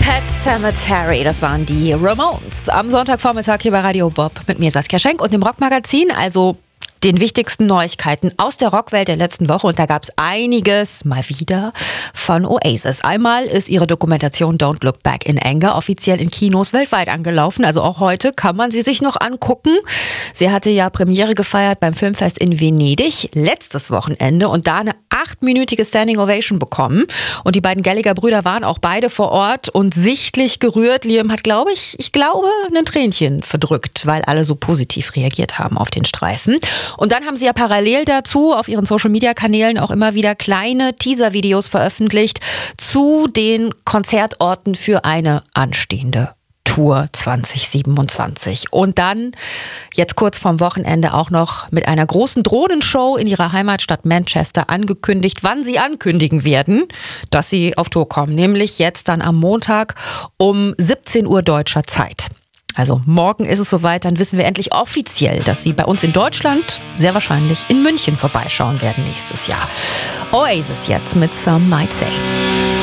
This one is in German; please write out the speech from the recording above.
Pet Sematary, das waren die Ramones. Am Sonntagvormittag hier bei Radio Bob mit mir Saskia Schenk und dem Rockmagazin, also den wichtigsten Neuigkeiten aus der Rockwelt der letzten Woche. Und da gab es einiges mal wieder von Oasis. Einmal ist ihre Dokumentation Don't Look Back in Anger offiziell in Kinos weltweit angelaufen. Also auch heute kann man sie sich noch angucken. Sie hatte ja Premiere gefeiert beim Filmfest in Venedig letztes Wochenende und da eine 8-minütige Standing Ovation bekommen. Und die beiden Gallagher-Brüder waren auch beide vor Ort und sichtlich gerührt. Liam hat, glaube ich, ein Tränchen verdrückt, weil alle so positiv reagiert haben auf den Streifen. Und dann haben sie ja parallel dazu auf ihren Social-Media-Kanälen auch immer wieder kleine Teaser-Videos veröffentlicht zu den Konzertorten für eine anstehende Tour 2027. Und dann, jetzt kurz vorm Wochenende, auch noch mit einer großen Drohnenshow in ihrer Heimatstadt Manchester angekündigt, wann sie ankündigen werden, dass sie auf Tour kommen. Nämlich jetzt dann am Montag um 17 Uhr deutscher Zeit. Also morgen ist es soweit, dann wissen wir endlich offiziell, dass sie bei uns in Deutschland sehr wahrscheinlich in München vorbeischauen werden nächstes Jahr. Oasis jetzt mit Some Might Say.